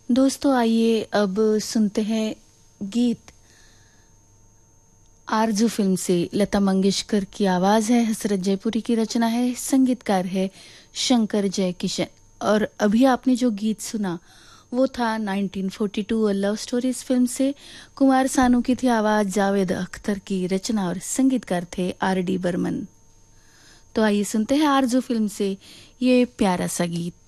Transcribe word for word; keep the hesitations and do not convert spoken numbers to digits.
दोस्तों आइए अब सुनते हैं गीत आरज़ू फिल्म से। लता मंगेशकर की आवाज है, हसरत जयपुरी की रचना है, संगीतकार है शंकर जयकिशन। और अभी आपने जो गीत सुना वो था nineteen forty to a love stories film से। कुमार सानू की थी आवाज, जावेद अख्तर की रचना और संगीतकार थे आर डी बर्मन। तो आइए सुनते हैं आरज़ू फिल्म से ये प्यारा सा गीत।